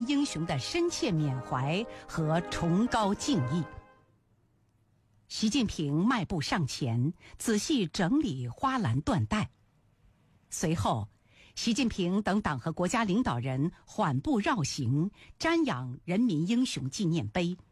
英雄的深切缅怀和崇高敬意。习近平迈步上前，仔细整理花篮缎带。随后，习近平等党和国家领导人缓步绕行，瞻仰人民英雄纪念碑。